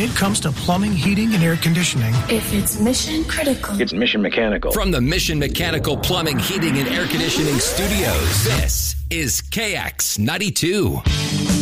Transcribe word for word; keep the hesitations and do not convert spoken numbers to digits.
it comes to plumbing, heating, and air conditioning. If it's mission critical, it's Mission Mechanical. From the Mission Mechanical Plumbing, Heating, and Air Conditioning Studios, this is K X ninety-two.